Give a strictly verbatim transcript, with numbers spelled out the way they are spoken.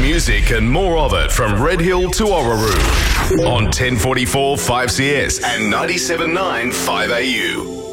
music and more of it from Red Hill to Orroroo on ten forty-four five C S and ninety-seven point nine five A U.